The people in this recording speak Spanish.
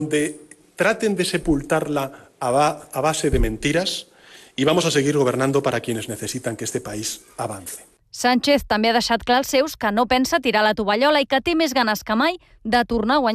donde traten de sepultarla a base de mentiras y vamos a seguir gobernando para quienes necesitan que este país avance. Sánchez també ha deixat clar als seus que no pensa tirar la tovallola i que té més ganes que mai de tornar a guanyar